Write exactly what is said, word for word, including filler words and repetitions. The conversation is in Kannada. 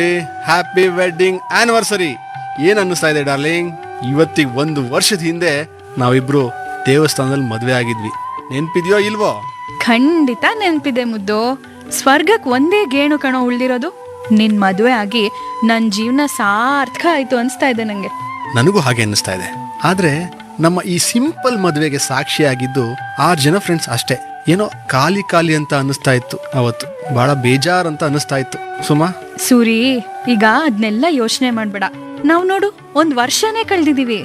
Happy wedding anniversary. ಏನ್ ಅನ್ನಿಸ್ತಾ ಇದೆ ಡಾರ್ಲಿಂಗ್? ಇವತ್ತಿಗೆ ಒಂದು ವರ್ಷದ ಹಿಂದೆ ನಾವಿಬ್ರು ದೇವಸ್ಥಾನದಲ್ಲಿ ಮದ್ವೆ ಆಗಿದ್ವಿ. ನೆನ್ಪಿದ್ಯೋ ಇಲ್ವೋ? ಖಂಡಿತ ನೆನ್ಪಿದೆ ಮುದ್ದು. ಸ್ವರ್ಗಕ್ ಒಂದೇ ಗೇಣು ಕಣೋ ಉಳ್ದಿರೋದು. ನಿನ್ ಮದುವೆ ಆಗಿ ನನ್ ಜೀವನ ಸಾರ್ಥಕ ಆಯ್ತು ಅನ್ಸ್ತಾ ಇದೆ ನಂಗೆ. ನನಗೂ ಹಾಗೆ ಅನ್ನಿಸ್ತಾ ಇದೆ. ಆದ್ರೆ ನಮ್ಮ ಈ ಸಿಂಪಲ್ ಮದುವೆಗೆ ಸಾಕ್ಷಿಯಾಗಿದ್ದು ಆರು ಜನ ಫ್ರೆಂಡ್ಸ್ ಅಷ್ಟೇ. ಏನೋ ಖಾಲಿ ಖಾಲಿ ಅಂತ ಅನ್ನಿಸ್ತಾ ಇತ್ತು ಅವತ್ತು. ಬಹಳ ಬೇಜಾರ್ ಅಂತ ಅನ್ನಿಸ್ತಾ ಇತ್ತು ಸುಮಾ. ಸೂರಿ, ಈಗ ಅದ್ನೆಲ್ಲ ಯೋಚನೆ ಮಾಡ್ಬೇಡ. ನಾವ್ ನೋಡು ಒಂದ್ ವರ್ಷನೇ ಕಳ್ದಿದೀವಿ.